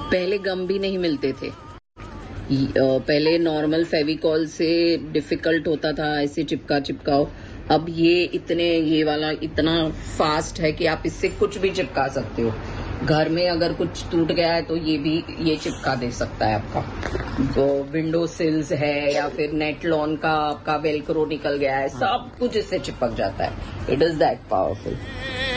पहले गम भी नहीं मिलते थे, पहले नॉर्मल फेविकॉल से डिफिकल्ट होता था, ऐसे चिपकाओ। अब ये वाला इतना फास्ट है कि आप इससे कुछ भी चिपका सकते हो। घर में अगर कुछ टूट गया है तो ये चिपका दे सकता है आपका। तो विंडो सिल्स है या फिर नेट लॉन का आपका वेलक्रो निकल गया है, सब कुछ इससे चिपक जाता है। It is that powerful.